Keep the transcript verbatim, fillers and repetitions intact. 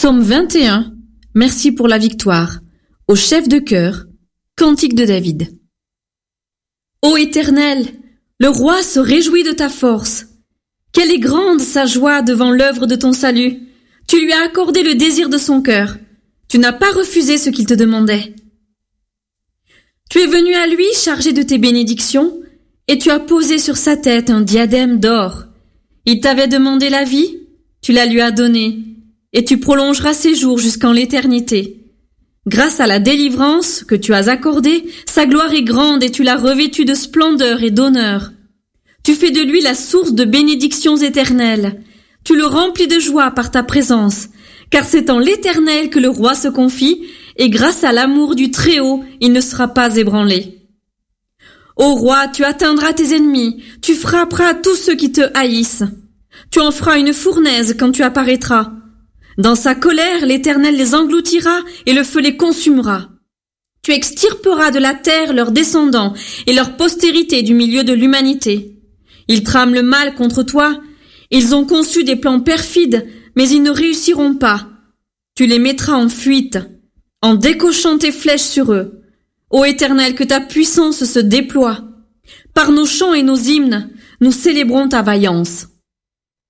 Psaume vingt et un. Merci pour la victoire. Au chef de chœur. Cantique de David. Ô Éternel, le roi se réjouit de ta force. Quelle est grande sa joie devant l'œuvre de ton salut. Tu lui as accordé le désir de son cœur. Tu n'as pas refusé ce qu'il te demandait. Tu es venu à lui chargé de tes bénédictions, et tu as posé sur sa tête un diadème d'or. Il t'avait demandé la vie, tu la lui as donnée, et tu prolongeras ses jours jusqu'en l'éternité. Grâce à la délivrance que tu as accordée, sa gloire est grande et tu l'as revêtu de splendeur et d'honneur. Tu fais de lui la source de bénédictions éternelles. Tu le remplis de joie par ta présence, car c'est en l'Éternel que le roi se confie, et grâce à l'amour du Très-Haut, il ne sera pas ébranlé. Ô roi, tu atteindras tes ennemis, tu frapperas tous ceux qui te haïssent. Tu en feras une fournaise quand tu apparaîtras. Dans sa colère, l'Éternel les engloutira et le feu les consumera. Tu extirperas de la terre leurs descendants et leur postérité du milieu de l'humanité. Ils trament le mal contre toi, ils ont conçu des plans perfides, mais ils ne réussiront pas. Tu les mettras en fuite, en décochant tes flèches sur eux. Ô Éternel, que ta puissance se déploie. Par nos chants et nos hymnes, nous célébrons ta vaillance.